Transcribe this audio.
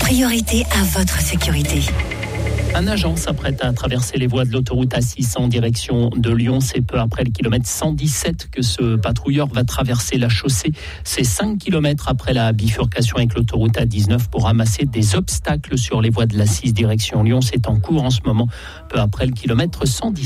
priorité à votre sécurité. Un agent s'apprête à traverser les voies de l'autoroute A6 en direction de Lyon. C'est peu après le kilomètre 117 que ce patrouilleur va traverser la chaussée. C'est 5 kilomètres après la bifurcation avec l'autoroute A19 pour ramasser des obstacles sur les voies de l'A6 direction Lyon. C'est en cours en ce moment, peu après le kilomètre 117.